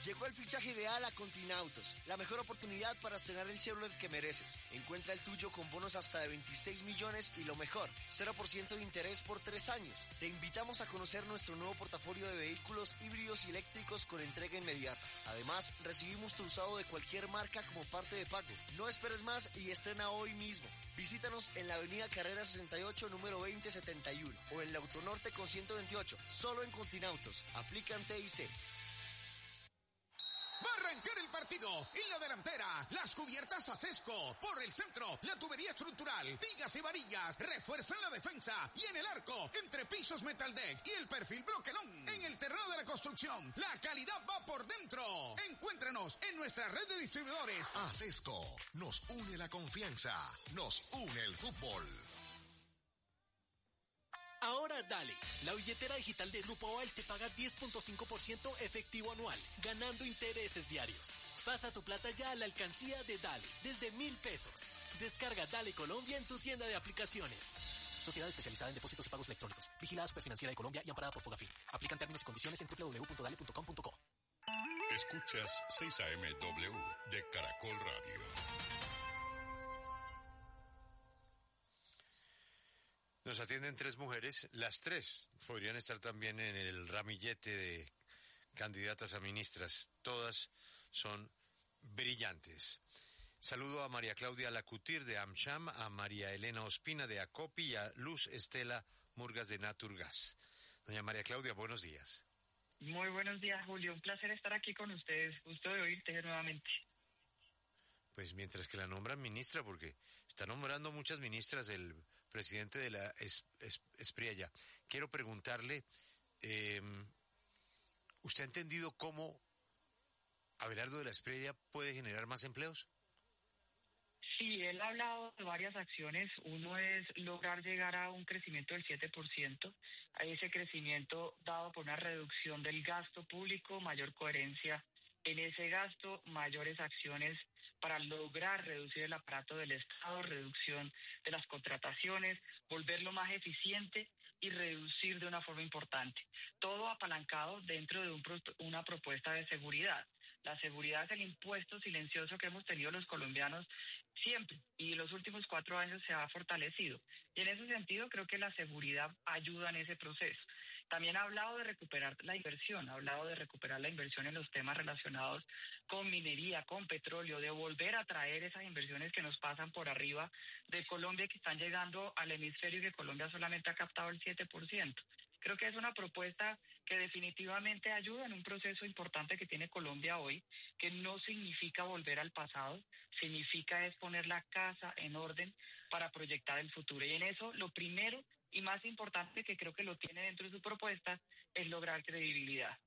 Llegó el fichaje ideal a Continautos, la mejor oportunidad para estrenar el Chevrolet que mereces. Encuentra el tuyo con bonos hasta de 26 millones y lo mejor, 0% de interés por 3 años. Te invitamos a conocer nuestro nuevo portafolio de vehículos híbridos y eléctricos con entrega inmediata. Además, recibimos tu usado de cualquier marca como parte de pago. No esperes más y estrena hoy mismo. Visítanos en la avenida Carrera 68, número 2071 o en la Autonorte con 128, solo en Continautos. Aplican TIC. Va a arrancar el partido. En la delantera, las cubiertas Acesco. Por el centro, la tubería estructural, vigas y varillas refuerzan la defensa. Y en el arco, entre pisos Metaldeck y el perfil Bloquelón. En el terreno de la construcción, la calidad va por dentro. Encuéntranos en nuestra red de distribuidores. Acesco, nos une la confianza, nos une el fútbol. Ahora dale, la billetera digital de Grupo Aval te paga 10.5% efectivo anual, ganando intereses diarios. Pasa tu plata ya a la alcancía de Dale, desde 1,000 pesos. Descarga Dale Colombia en tu tienda de aplicaciones. Sociedad especializada en depósitos y pagos electrónicos. Vigilada Superfinanciera de Colombia y amparada por Fogafín. Aplican términos y condiciones en www.dale.com.co. Escuchas 6 AM de Caracol Radio. Nos atienden 3 mujeres, las 3 podrían estar también en el ramillete de candidatas a ministras, todas son brillantes. Saludo a María Claudia Lacutir de AmCham, a María Elena Ospina de Acopi y a Luz Estela Murgas de Naturgas. Doña María Claudia, buenos días. Muy buenos días, Julio, un placer estar aquí con ustedes, gusto de oírte nuevamente. Pues mientras que la nombran ministra, porque está nombrando muchas ministras el presidente de la Espriella. Quiero preguntarle, ¿usted ha entendido cómo Abelardo de la Espriella puede generar más empleos? Sí, él ha hablado de varias acciones. Uno es lograr llegar a un crecimiento del 7%. A ese crecimiento dado por una reducción del gasto público, mayor coherencia en ese gasto, mayores acciones para lograr reducir el aparato del Estado, reducción de las contrataciones, volverlo más eficiente y reducir de una forma importante. Todo apalancado dentro de una propuesta de seguridad. La seguridad es el impuesto silencioso que hemos tenido los colombianos siempre, y en los últimos 4 años se ha fortalecido. Y en ese sentido creo que la seguridad ayuda en ese proceso. También ha hablado de recuperar la inversión, en los temas relacionados con minería, con petróleo, de volver a traer esas inversiones que nos pasan por arriba de Colombia, que están llegando al hemisferio y que Colombia solamente ha captado el 7%. Creo que es una propuesta que definitivamente ayuda en un proceso importante que tiene Colombia hoy, que no significa volver al pasado, significa es poner la casa en orden para proyectar el futuro. Y en eso, lo primero y más importante, que creo que lo tiene dentro de su propuesta, es lograr credibilidad.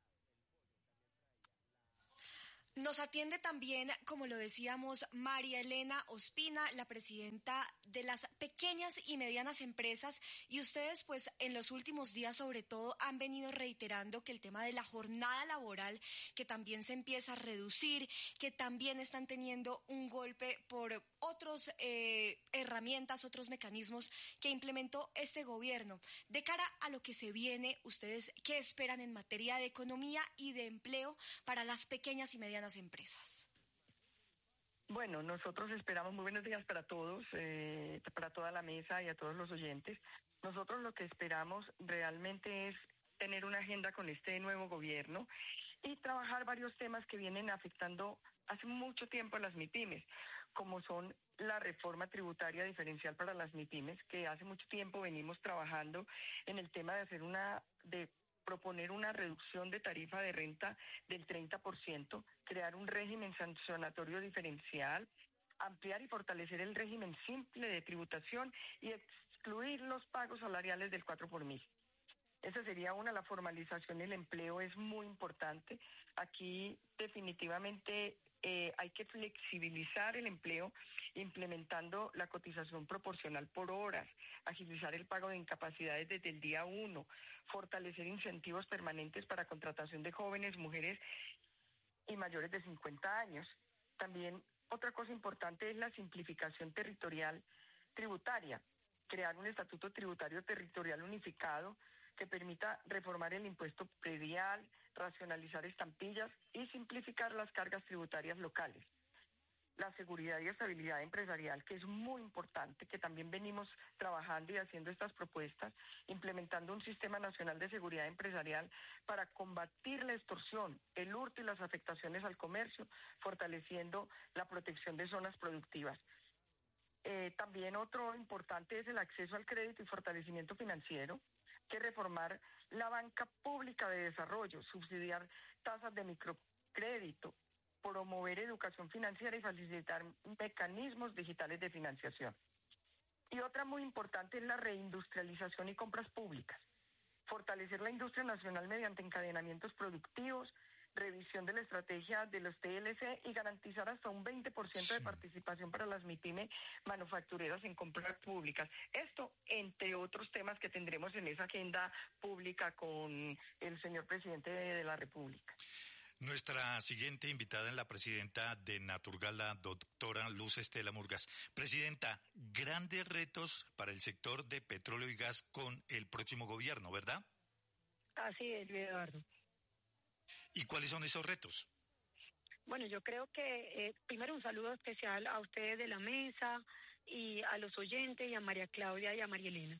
Nos atiende también, como lo decíamos, María Elena Ospina, la presidenta de las pequeñas y medianas empresas, y ustedes pues en los últimos días sobre todo han venido reiterando que el tema de la jornada laboral, que también se empieza a reducir, que también están teniendo un golpe por otras herramientas, otros mecanismos que implementó este gobierno. De cara a lo que se viene, ¿ustedes qué esperan en materia de economía y de empleo para las pequeñas y medianas empresas? Bueno, nosotros esperamos, muy buenos días para todos, para toda la mesa y a todos los oyentes. Nosotros lo que esperamos realmente es tener una agenda con este nuevo gobierno y trabajar varios temas que vienen afectando hace mucho tiempo a las MIPYMES, como son la reforma tributaria diferencial para las MIPYMES, que hace mucho tiempo venimos trabajando en el tema de proponer una reducción de tarifa de renta del 30%, crear un régimen sancionatorio diferencial, ampliar y fortalecer el régimen simple de tributación y excluir los pagos salariales del 4 por mil. Esa sería una. La formalización del empleo es muy importante. Aquí definitivamente hay que flexibilizar el empleo implementando la cotización proporcional por horas, agilizar el pago de incapacidades desde el día 1, fortalecer incentivos permanentes para contratación de jóvenes, mujeres y mayores de 50 años. También otra cosa importante es la simplificación territorial tributaria, crear un estatuto tributario territorial unificado que permita reformar el impuesto predial, racionalizar estampillas y simplificar las cargas tributarias locales. La seguridad y estabilidad empresarial, que es muy importante, que también venimos trabajando y haciendo estas propuestas, implementando un sistema nacional de seguridad empresarial para combatir la extorsión, el hurto y las afectaciones al comercio, fortaleciendo la protección de zonas productivas. También otro importante es el acceso al crédito y fortalecimiento financiero, que reformar la banca pública de desarrollo, subsidiar tasas de microcrédito, promover educación financiera y facilitar mecanismos digitales de financiación. Y otra muy importante es la reindustrialización y compras públicas. Fortalecer la industria nacional mediante encadenamientos productivos, revisión de la estrategia de los TLC y garantizar hasta un 20% de participación para las MIPYME manufactureras en compras públicas. Esto, entre otros temas que tendremos en esa agenda pública con el señor presidente de la República. Nuestra siguiente invitada es la presidenta de Naturgal, la doctora Luz Estela Murgas. Presidenta, grandes retos para el sector de petróleo y gas con el próximo gobierno, ¿verdad? Así es, Eduardo. ¿Y cuáles son esos retos? Bueno, yo creo que primero un saludo especial a ustedes de la mesa y a los oyentes y a María Claudia y a María Elena.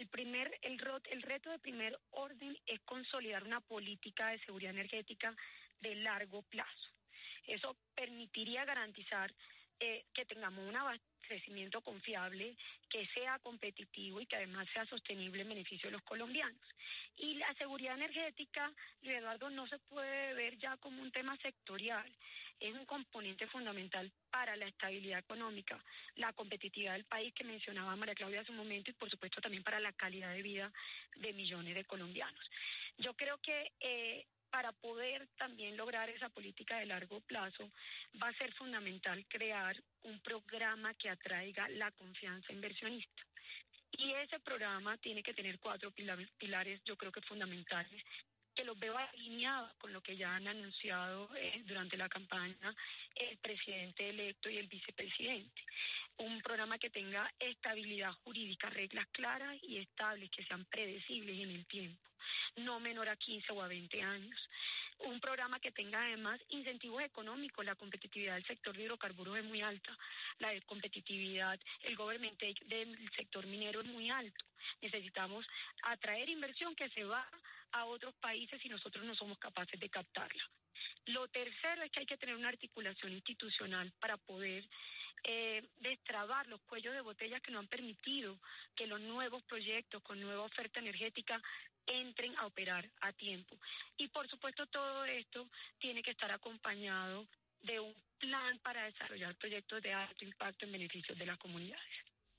El reto de primer orden es consolidar una política de seguridad energética de largo plazo. Eso permitiría garantizar que tengamos un abastecimiento confiable, que sea competitivo y que además sea sostenible en beneficio de los colombianos. Y la seguridad energética, Eduardo, no se puede ver ya como un tema sectorial, es un componente fundamental para la estabilidad económica, la competitividad del país que mencionaba María Claudia hace un momento y por supuesto también para la calidad de vida de millones de colombianos. Yo creo que para poder también lograr esa política de largo plazo, va a ser fundamental crear un programa que atraiga la confianza inversionista. Y ese programa tiene que tener 4 pilares, yo creo que fundamentales, que los veo alineados con lo que ya han anunciado durante la campaña el presidente electo y el vicepresidente. Un programa que tenga estabilidad jurídica, reglas claras y estables, que sean predecibles en el tiempo, no menor a 15 o a 20 años. Un programa que tenga además incentivos económicos. La competitividad del sector de hidrocarburos es muy alta, la de competitividad, el government take del sector minero es muy alto. Necesitamos atraer inversión que se va a otros países y nosotros no somos capaces de captarla. Lo tercero es que hay que tener una articulación institucional para poder destrabar los cuellos de botella que no han permitido que los nuevos proyectos con nueva oferta energética entren a operar a tiempo. Y por supuesto todo esto tiene que estar acompañado de un plan para desarrollar proyectos de alto impacto en beneficio de las comunidades.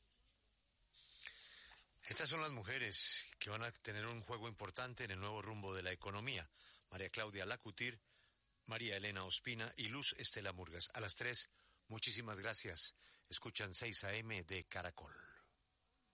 Estas son las mujeres que van a tener un juego importante en el nuevo rumbo de la economía. María Claudia Lacutir, María Elena Ospina y Luz Estela Murgas. A las 3, muchísimas gracias. Escuchan 6 AM de Caracol.